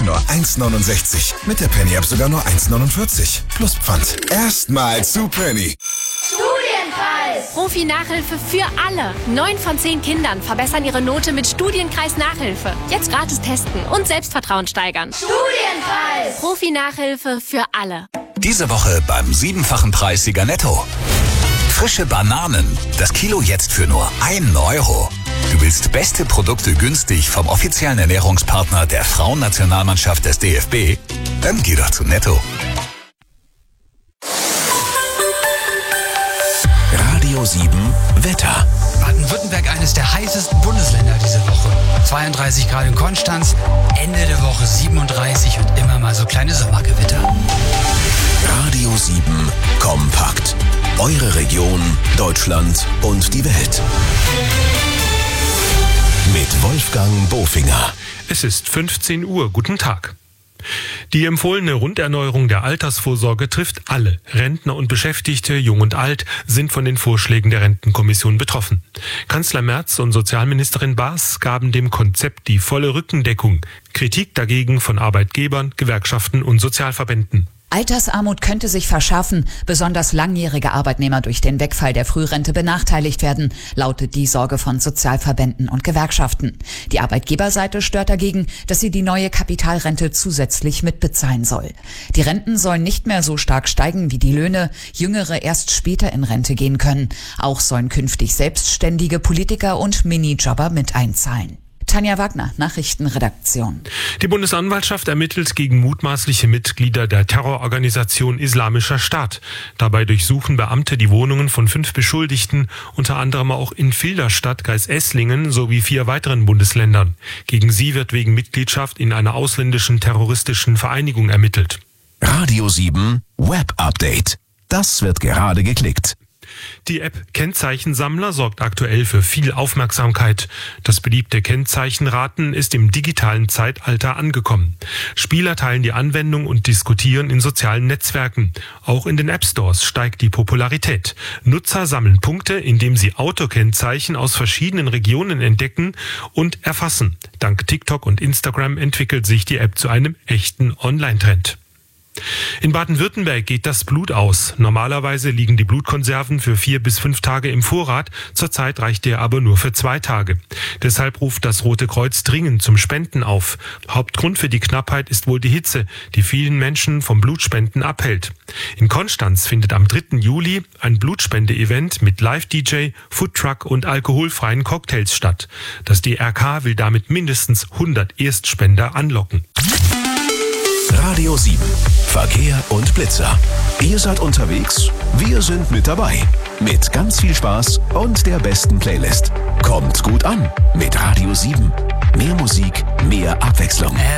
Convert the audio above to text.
nur 1,69. Mit der Penny App sogar nur 1,49. Plus Pfand. Erstmal zu Penny. Studienkreis! Profi-Nachhilfe für alle. 9 von 10 Kindern verbessern ihre Note mit Studienkreis-Nachhilfe. Jetzt gratis testen und Selbstvertrauen steigern. Studienkreis! Profi-Nachhilfe für alle. Diese Woche beim 7-fachen Preissieger Netto. Frische Bananen. Das Kilo jetzt für nur 1 Euro. Du willst beste Produkte günstig vom offiziellen Ernährungspartner der Frauennationalmannschaft des DFB? Dann geh doch zu Netto. Radio 7 Wetter. Baden-Württemberg eines der heißesten Bundesländer diese Woche. 32 Grad in Konstanz, Ende der Woche 37 und immer mal so kleine Sommergewitter. Radio 7 kompakt. Eure Region, Deutschland und die Welt. Mit Wolfgang Bofinger. Es ist 15 Uhr. Guten Tag. Die empfohlene Runderneuerung der Altersvorsorge trifft alle. Rentner und Beschäftigte, jung und alt, sind von den Vorschlägen der Rentenkommission betroffen. Kanzler Merz und Sozialministerin Baas gaben dem Konzept die volle Rückendeckung. Kritik dagegen von Arbeitgebern, Gewerkschaften und Sozialverbänden. Altersarmut könnte sich verschärfen, besonders langjährige Arbeitnehmer durch den Wegfall der Frührente benachteiligt werden, lautet die Sorge von Sozialverbänden und Gewerkschaften. Die Arbeitgeberseite stört dagegen, dass sie die neue Kapitalrente zusätzlich mitbezahlen soll. Die Renten sollen nicht mehr so stark steigen wie die Löhne, Jüngere erst später in Rente gehen können. Auch sollen künftig Selbstständige, Politiker und Minijobber mit einzahlen. Tanja Wagner, Nachrichtenredaktion. Die Bundesanwaltschaft ermittelt gegen mutmaßliche Mitglieder der Terrororganisation Islamischer Staat. Dabei durchsuchen Beamte die Wohnungen von 5 Beschuldigten, unter anderem auch in Filderstadt, Geisesslingen sowie 4 weiteren Bundesländern. Gegen sie wird wegen Mitgliedschaft in einer ausländischen terroristischen Vereinigung ermittelt. Radio 7 Web Update. Das wird gerade geklickt. Die App Kennzeichensammler sorgt aktuell für viel Aufmerksamkeit. Das beliebte Kennzeichenraten ist im digitalen Zeitalter angekommen. Spieler teilen die Anwendung und diskutieren in sozialen Netzwerken. Auch in den App-Stores steigt die Popularität. Nutzer sammeln Punkte, indem sie Autokennzeichen aus verschiedenen Regionen entdecken und erfassen. Dank TikTok und Instagram entwickelt sich die App zu einem echten Online-Trend. In Baden-Württemberg geht das Blut aus. Normalerweise liegen die Blutkonserven für 4 bis 5 Tage im Vorrat. Zurzeit reicht der aber nur für 2 Tage. Deshalb ruft das Rote Kreuz dringend zum Spenden auf. Hauptgrund für die Knappheit ist wohl die Hitze, die vielen Menschen vom Blutspenden abhält. In Konstanz findet am 3. Juli ein Blutspende-Event mit Live-DJ, Foodtruck und alkoholfreien Cocktails statt. Das DRK will damit mindestens 100 Erstspender anlocken. Radio 7 Verkehr und Blitzer. Ihr seid unterwegs, wir sind mit dabei. Mit ganz viel Spaß und der besten Playlist. Kommt gut an mit Radio 7. Mehr Musik, mehr Abwechslung.